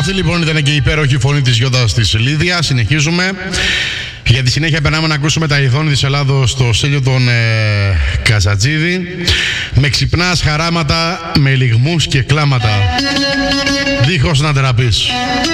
Αυτή λοιπόν ήταν και η υπέροχη φωνή της Γιώτας της Λίδια. Συνεχίζουμε. Για τη συνέχεια περνάμε να ακούσουμε τα ειδώνη της Ελλάδος στο Στέλιο τον Καζατζίδη. Με ξυπνάς χαράματα, με λυγμούς και κλάματα, δίχως να τεραπείς.